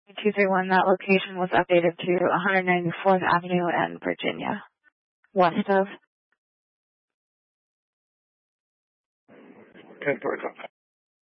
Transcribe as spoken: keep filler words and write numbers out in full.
two three one, that location was updated to one ninety-fourth Avenue and Virginia, west of. ten four,